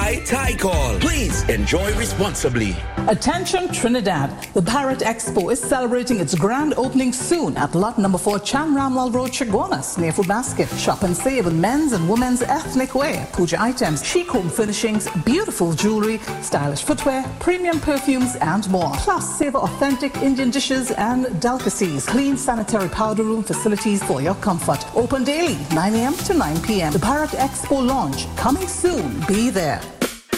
by Tycol. Please enjoy responsibly. Attention Trinidad, the Bharat Expo is celebrating its grand opening soon at lot number 4 Chan Ramwal Road, Chaguanas, near Food Basket. Shop and save with men's and women's ethnic wear, puja items, chic home furnishings, beautiful jewelry, stylish footwear, premium perfumes and more. Plus, savor authentic Indian dishes and delicacies. Clean sanitary powder room facilities for your comfort. Open daily, 9 a.m. to 9 p.m. The Bharat Expo launch coming soon. Be there.